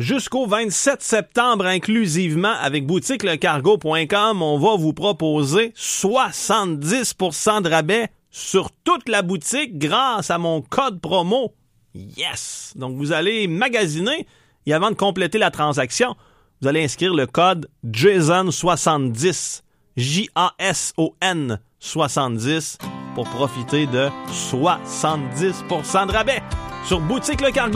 Jusqu'au 27 septembre inclusivement, avec boutiquelecargo.com, on va vous proposer 70% de rabais sur toute la boutique grâce à mon code promo. Yes! Donc, vous allez magasiner et avant de compléter la transaction, vous allez inscrire le code JASON70, J-A-S-O-N 70 pour profiter de 70% de rabais sur Boutique Le Cargo.